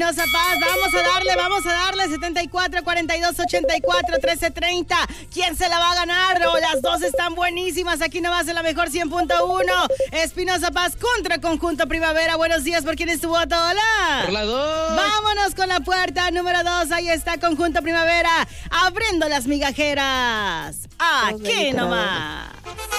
Paz, vamos a darle 74, 42, 84, 13, 30. ¿Quién se la va a ganar? Las dos están buenísimas. Aquí nomás en la mejor 100.1. Espinosa Paz contra Conjunto Primavera. Buenos días, ¿por quién es tu voto? Hola. Por la 2. Vámonos con la puerta número 2. Ahí está Conjunto Primavera abriendo las migajeras. Aquí nomás.